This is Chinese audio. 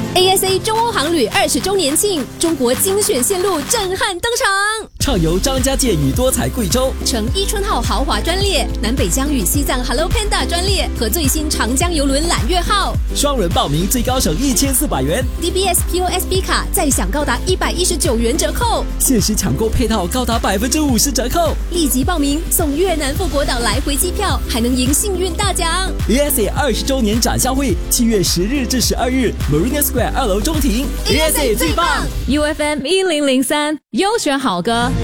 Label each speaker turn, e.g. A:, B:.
A: ASA 中欧航旅20周年庆，中国精选线路震撼登场。
B: 畅游张家界与多彩贵州，
A: 乘伊春号豪华专列，南北疆与西藏 Hello Panda 专列和最新长江邮轮揽月号，
B: 双人报名最高省1400元
A: DBS POSB 卡再享高达119元折扣，
B: 限时抢购配套高达50%折扣，
A: 立即报名送越南富国岛来回机票，还能赢幸运大奖。
B: ASA 20周年展销会7月10日至12日 Marina Square 2楼中庭
A: ASA 最棒
C: UFM 1003优选好歌